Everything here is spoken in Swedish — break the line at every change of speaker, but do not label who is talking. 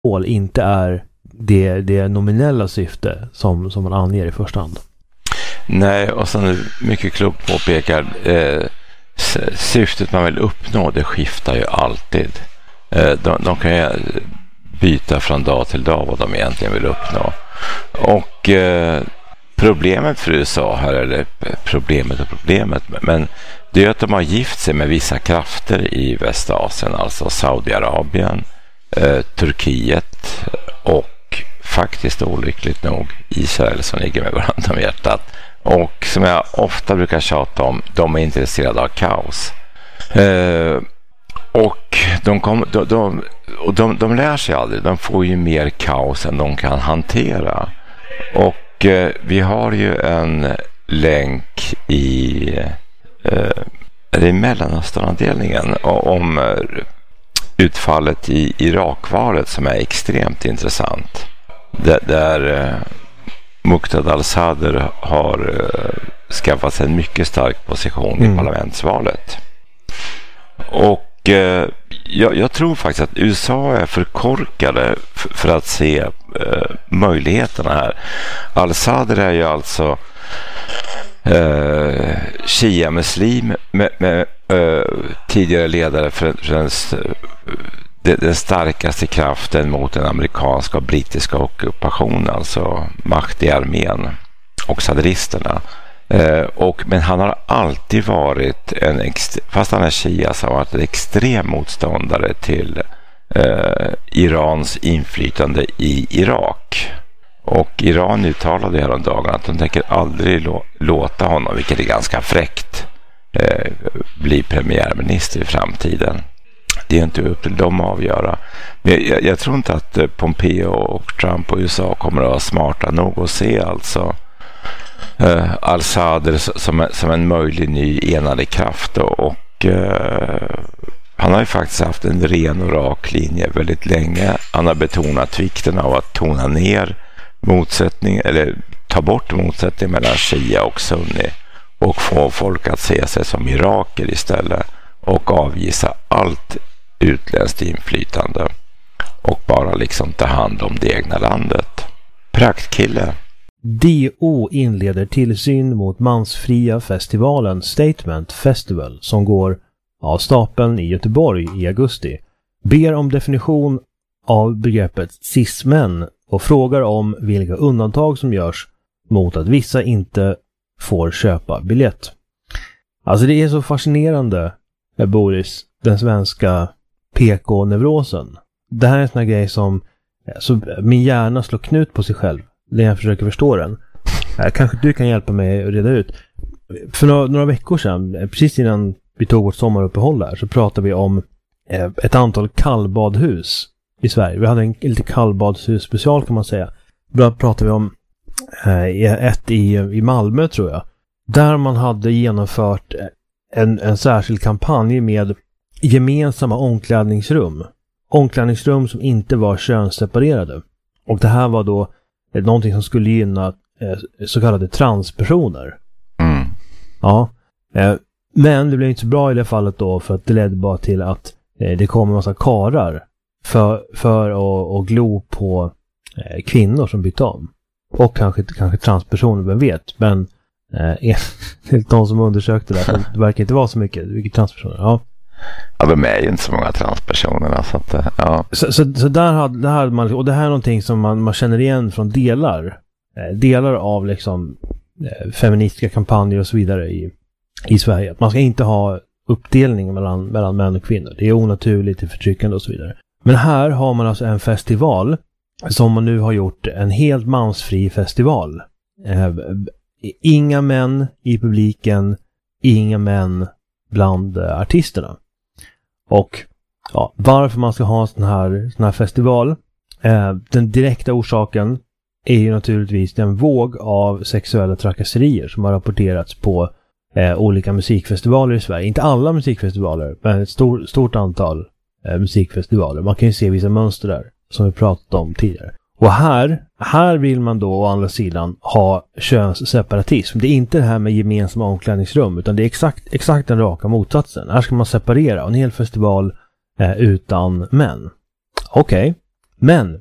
mål inte är det nominella syfte som man anger i första hand.
Nej, och som du mycket klokt påpekar, syftet man vill uppnå, det skiftar ju alltid. De kan ju byta från dag till dag vad de egentligen vill uppnå. Och problemet för USA här, eller problemet, men det är att de har gift sig med vissa krafter i Västasien, alltså Saudiarabien, Turkiet och faktiskt olyckligt nog Israel, som ligger med varandra om hjärtat. Och som jag ofta brukar tjata om, de är intresserade av kaos. Och de lär sig aldrig. De får ju mer kaos än de kan hantera. Och vi har ju en länk i Mellanösternavdelningen om utfallet i Irakvalet som är extremt intressant. Där Muqtada al-Sadr har skaffat sig en mycket stark position i parlamentsvalet. Och jag tror faktiskt att USA är för korkade för att se möjligheterna här. Al-Sadr är ju alltså shia-muslim med tidigare ledare för den starkaste kraften mot den amerikanska och brittiska ockupationen, alltså makt i armén och sadristerna. Men han har alltid varit fast han är shia, så har han varit en extrem motståndare till Irans inflytande i Irak. Och Iran uttalade häromdagen att de tänker aldrig låta honom, vilket är ganska fräckt, bli premiärminister i framtiden. Det är inte upp till dem att avgöra. Men jag tror inte att Pompeo och Trump och USA kommer att vara smarta nog att se alltså al-Sadr som en möjlig ny enande kraft. Och han har ju faktiskt haft en ren och rak linje väldigt länge. Han har betonat vikten av att tona ner motsättning, eller ta bort motsättning mellan shia och sunni och få folk att se sig som iraker istället och avvisa allt utländskt inflytande och bara liksom ta hand om det egna landet. Praktkille.
DO inleder tillsyn mot mansfria festivalen Statement Festival som går av stapeln i Göteborg i augusti. Ber om definition av begreppet cis-män och frågar om vilka undantag som görs mot att vissa inte får köpa biljett. Alltså det är så fascinerande, Boris, den svenska PK-neurosen. Det här är en sån här grej som så min hjärna slår knut på sig själv när jag försöker förstå den. Kanske du kan hjälpa mig att reda ut. För några veckor sedan, precis innan vi tog vårt sommaruppehåll där, så pratade vi om ett antal kallbadhus i Sverige. Vi hade en lite kallbadshus special kan man säga. Då pratade vi om ett i Malmö tror jag. Där man hade genomfört en särskild kampanj med gemensamma omklädningsrum. Omklädningsrum som inte var könsseparerade. Och det här var då någonting som skulle gynna så kallade transpersoner.
Mm.
Ja. Men det blev inte så bra i det fallet då, för att det ledde bara till att det kom en massa karar för att glo på kvinnor som bytte om. Och kanske transpersoner, vem vet. Men de som undersökte det verkar inte vara så mycket transpersoner. Ja.
Ja, de är ju inte så många transpersoner. Så att, ja. Så
där hade man, och det här är någonting som man känner igen från delar av liksom feministiska kampanjer och så vidare i Sverige. Att man ska inte ha uppdelning mellan män och kvinnor. Det är onaturligt, det är förtryckande och så vidare. Men här har man alltså en festival som man nu har gjort en helt mansfri festival. Inga män i publiken, inga män bland artisterna. Och ja, varför man ska ha en sån här festival, den direkta orsaken är ju naturligtvis den våg av sexuella trakasserier som har rapporterats på olika musikfestivaler i Sverige. Inte alla musikfestivaler, men ett stort antal musikfestivaler. Man kan ju se vissa mönster där som vi pratat om tidigare. Och här vill man då å andra sidan ha könsseparatism. Det är inte det här med gemensamma omklädningsrum, utan det är exakt den raka motsatsen. Här ska man separera en hel festival utan män. Okej. Men